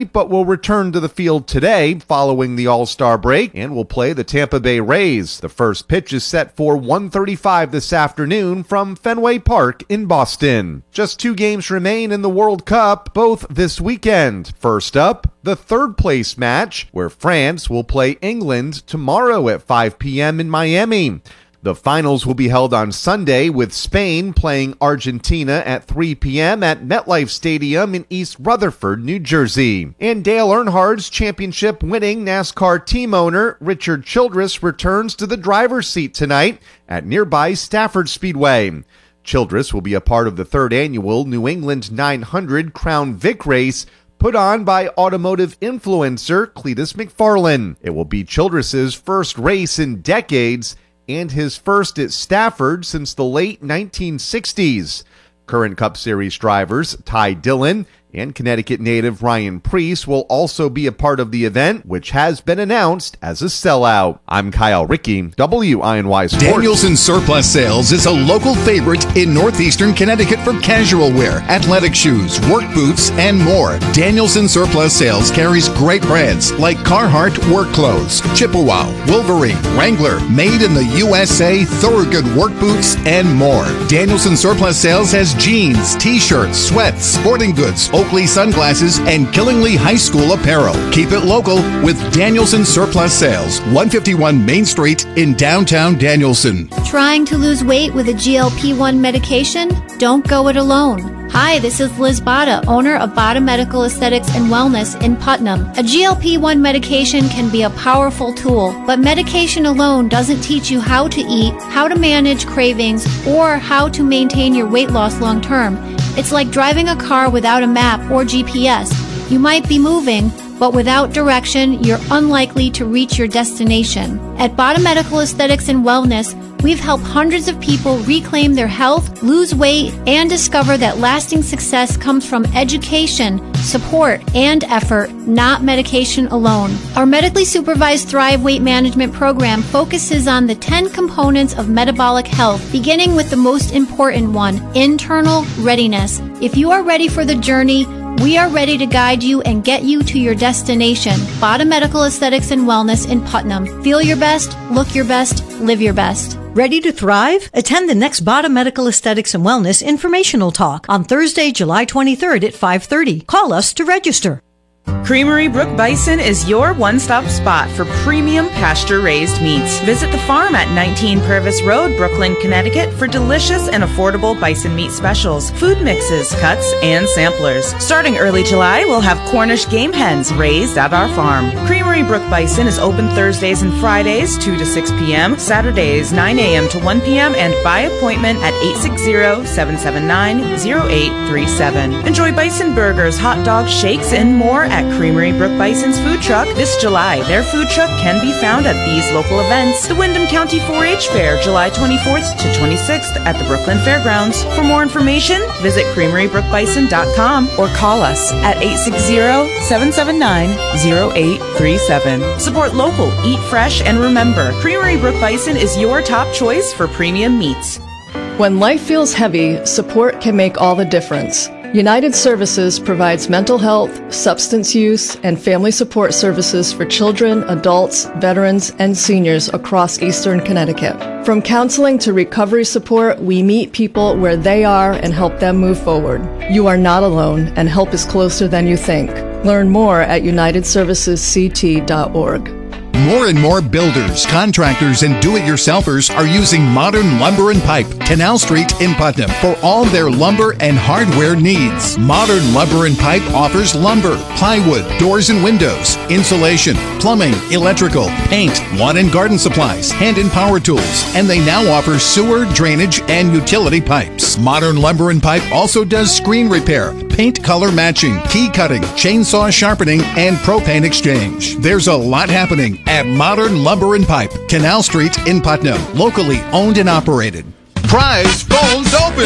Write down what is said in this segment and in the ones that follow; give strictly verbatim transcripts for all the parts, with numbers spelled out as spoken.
but will return to the field today following the All-Star break and will play the Tampa Bay Rays. The first pitch is set for one thirty-five this afternoon from Fenway Park in Boston. Just two games remain in the World Cup, both this weekend. First up, the third place match, where France will play England tomorrow at five p.m. in Miami. The finals will be held on Sunday, with Spain playing Argentina at three p.m. at MetLife Stadium in East Rutherford, New Jersey. And Dale Earnhardt's championship-winning NASCAR team owner Richard Childress returns to the driver's seat tonight at nearby Stafford Speedway. Childress will be a part of the third annual New England nine hundred Crown Vic race, put on by automotive influencer Cletus McFarlane. It will be Childress's first race in decades, and his first at Stafford since the late nineteen sixties. Current Cup Series drivers Ty Dillon and Connecticut native Ryan Preece will also be a part of the event, which has been announced as a sellout. I'm Kyle Rickey, W I N Y Sports. Danielson Surplus Sales is a local favorite in northeastern Connecticut for casual wear, athletic shoes, work boots, and more. Danielson Surplus Sales carries great brands like Carhartt work clothes, Chippewa, Wolverine, Wrangler, made in the U S A, Thorogood work boots, and more. Danielson Surplus Sales has jeans, t-shirts, sweats, sporting goods, Oakley sunglasses, and Killingly High School apparel. Keep it local with Danielson Surplus Sales, one fifty-one Main Street in downtown Danielson. Trying to lose weight with a G L P one medication? Don't go it alone. Hi, this is Liz Bada, owner of Bada Medical Aesthetics and Wellness in Putnam. A G L P one medication can be a powerful tool, but medication alone doesn't teach you how to eat, how to manage cravings, or how to maintain your weight loss long term. It's like driving a car without a map or G P S. You might be moving, but without direction, you're unlikely to reach your destination. At Bada Medical Aesthetics and Wellness, we've helped hundreds of people reclaim their health, lose weight, and discover that lasting success comes from education, support, and effort, not medication alone. Our medically supervised Thrive Weight Management program focuses on the ten components of metabolic health, beginning with the most important one, internal readiness. If you are ready for the journey, we are ready to guide you and get you to your destination. Bada Medical Aesthetics and Wellness in Putnam. Feel your best, look your best, live your best. Ready to thrive? Attend the next Bada Medical Aesthetics and Wellness informational talk on Thursday, July twenty-third at five thirty. Call us to register. Creamery Brook Bison is your one-stop spot for premium pasture-raised meats. Visit the farm at nineteen Purvis Road, Brooklyn, Connecticut for delicious and affordable bison meat specials, food mixes, cuts, and samplers. Starting early July, we'll have Cornish game hens raised at our farm. Creamery Brook Bison is open Thursdays and Fridays, two to six p.m., Saturdays, nine a.m. to one p.m., and by appointment at eight six zero, seven seven nine, zero eight three seven. Enjoy bison burgers, hot dogs, shakes, and more at Creamery Brook Bison's food truck this July. Their food truck can be found at these local events: the Windham County four H Fair, July twenty-fourth to twenty-sixth at the Brooklyn Fairgrounds. For more information, visit creamery brook bison dot com or call us at eight six zero, seven seven nine, zero eight three seven. Support local, eat fresh, and remember, Creamery Brook Bison is your top choice for premium meats. When life feels heavy, support can make all the difference. United Services provides mental health, substance use, and family support services for children, adults, veterans, and seniors across Eastern Connecticut. From counseling to recovery support, we meet people where they are and help them move forward. You are not alone, and help is closer than you think. Learn more at united services c t dot org. More and more builders, contractors, and do-it-yourselfers are using Modern Lumber and Pipe, Canal Street in Putnam, for all their lumber and hardware needs. Modern Lumber and Pipe offers lumber, plywood, doors and windows, insulation, plumbing, electrical, paint, lawn and garden supplies, hand and power tools, and they now offer sewer, drainage, and utility pipes. Modern Lumber and Pipe also does screen repair, paint color matching, key cutting, chainsaw sharpening, and propane exchange. There's a lot happening at Modern Lumber and Pipe, Canal Street in Putnam, locally owned and operated. Prize phones open!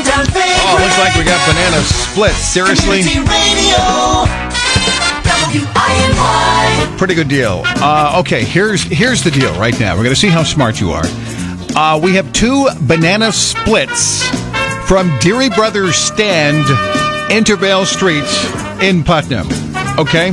Oh, looks like we got banana splits. Seriously? Pretty good deal. Uh, okay, here's here's the deal right now. We're going to see how smart you are. Uh, we have two banana splits from Deary Brothers Stand, Intervale Street in Putnam. Okay.